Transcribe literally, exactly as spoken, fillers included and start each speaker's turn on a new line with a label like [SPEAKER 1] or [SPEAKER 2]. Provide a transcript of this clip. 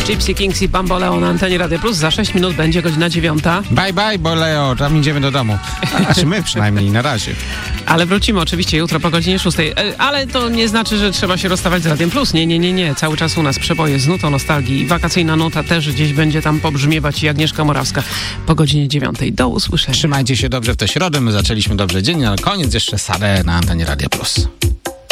[SPEAKER 1] Gypsy Kings i Bamboleo na antenie Radia Plus. Za sześć minut będzie godzina dziewiąta.
[SPEAKER 2] Bye, bye, Boleo. Tam idziemy do domu. Znaczy my przynajmniej, na razie.
[SPEAKER 1] Ale wrócimy oczywiście jutro po godzinie szóstej. Ale to nie znaczy, że trzeba się rozstawać z Radiem Plus. Nie, nie, nie, nie. Cały czas u nas przeboje z nutą nostalgii i wakacyjna nuta też gdzieś będzie tam pobrzmiewać i Agnieszka Morawska po godzinie dziewiątej. Do usłyszenia.
[SPEAKER 2] Trzymajcie się dobrze w tę środę. My zaczęliśmy dobrze dzień, ale koniec jeszcze Sade na antenie Radia Plus.